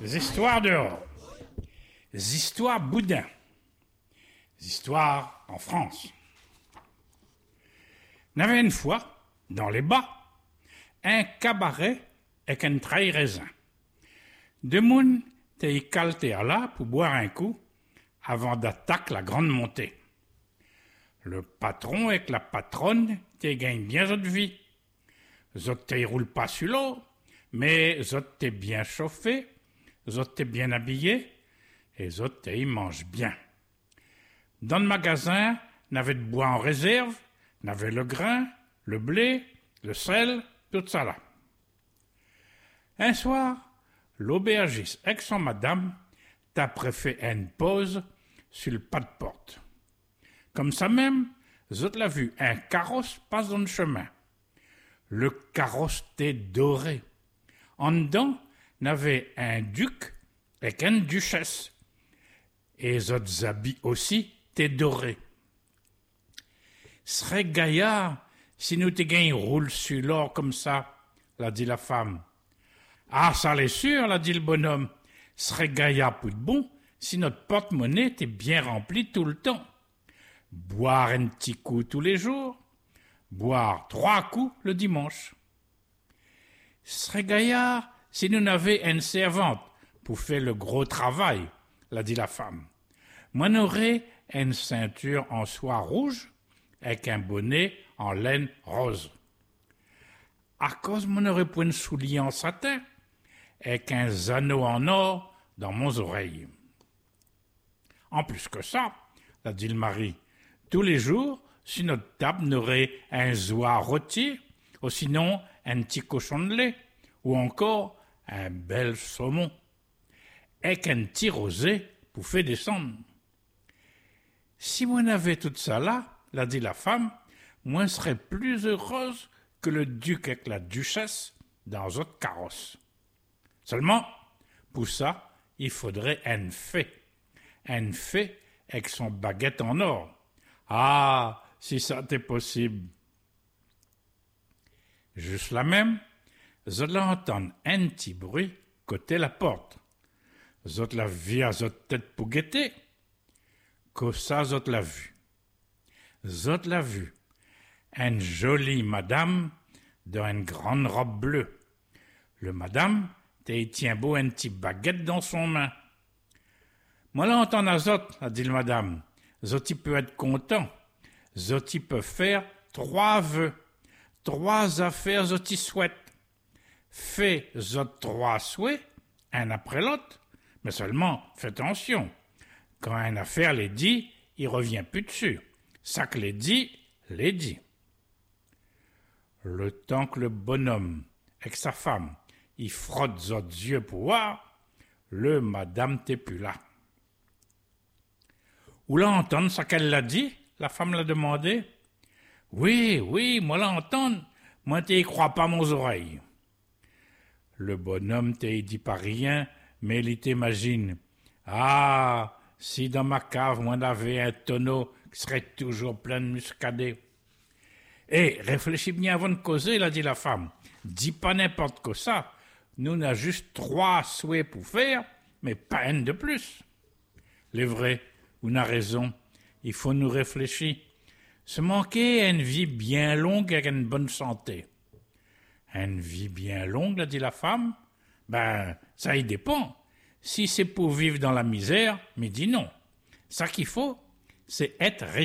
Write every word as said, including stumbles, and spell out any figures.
Les histoires dehors. Les histoires boudin. Les histoires en France. Il y avait une fois, dans les bas, un cabaret avec un trail raisin. Deux mounes t'es calté à là pour boire un coup avant d'attaquer la grande montée. Le patron avec la patronne t'es gagne bien votre vie. Zot t'es roule pas sur l'eau, mais zot t'es bien chauffé, zot t'es bien habillé, et zot t'es mange bien. Dans le magasin, n'avait de bois en réserve, n'avait le grain, le blé, le sel, tout ça là. Un soir, l'aubergiste avec son madame t'a préfet une pause sur le pas de porte. Comme ça même, zot l'a vu un carrosse passe dans le chemin. Le carrosse était doré. En dedans, n'avait un duc avec une duchesse. Et les autres habits aussi étaient dorés. Serait gaillard si nous t'es gagné roule sur l'or comme ça, l'a dit la femme. Ah, ça l'est sûr, l'a dit le bonhomme. Serait gaillard pour de bon si notre porte-monnaie était bien remplie tout le temps. Boire un petit coup tous les jours, boire trois coups le dimanche. Serait gaillard si nous n'avions une servante pour faire le gros travail, l'a dit la femme. Moi n'aurais une ceinture en soie rouge avec un bonnet en laine rose. À cause mon aurait point de souliers en satin avec un anneau en or dans mon oreille. En plus que ça, l'a dit le mari, tous les jours, sur notre table, n'aurait un zoie rôti, ou sinon un petit cochon de lait, ou encore un bel saumon, avec un petit rosé pour faire descendre. Si moi n'avais tout ça là, l'a dit la femme, moi serais plus heureuse que le duc avec la duchesse dans votre carrosse. Seulement, pour ça, il faudrait un fée. Un fée avec son baguette en or. Ah, si ça était possible. Juste là même, zot l'entend un petit bruit côté la porte. Zot la vu à zot tête pour guetter. Que ça, zot l'a vu. Zot l'a vu. Une jolie madame dans une grande robe bleue. Le madame, t'es tient beau un petit baguette dans son main. Moi l'entends à zot, a dit le madame. Zoti peut être content. Zoti peut faire trois vœux. Trois affaires Zoti souhaite. Fais zot trois souhaits, un après l'autre. Mais seulement, fais attention. Quand une affaire l'est dit, il revient plus dessus. Ça que l'est dit, l'est dit. Le temps que le bonhomme, avec sa femme, il frotte zot yeux pour voir, le madame t'es plus là. Ou l'entendre ça qu'elle l'a dit? La femme l'a demandé. Oui, oui, moi l'entendre. Moi t'y crois pas mon oreilles. Le bonhomme t'y dit pas rien, mais il t'imagine. Ah, si dans ma cave, moi n'avais un tonneau qui serait toujours plein de muscadet. Eh, réfléchis bien avant de causer, l'a dit la femme. Dis pas n'importe quoi ça. Nous n'a juste trois souhaits pour faire, mais pas un de plus. Les vrais. On a raison, il faut nous réfléchir. Se manquer une vie bien longue avec une bonne santé. Une vie bien longue, l'a dit la femme, ben, ça y dépend. Si c'est pour vivre dans la misère, mais dis non. Ça qu'il faut, c'est être riche.